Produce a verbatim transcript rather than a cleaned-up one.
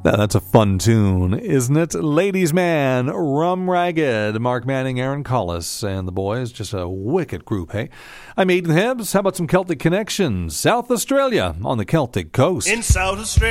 Now, that's a fun tune, isn't it? Ladies Man, Rum Ragged, Mark Manning, Aaron Collis, and the boys. Just a wicked group, hey? I'm Aidan Hibbs. How about some Celtic connections? South Australia on the Celtic coast. In South Australia.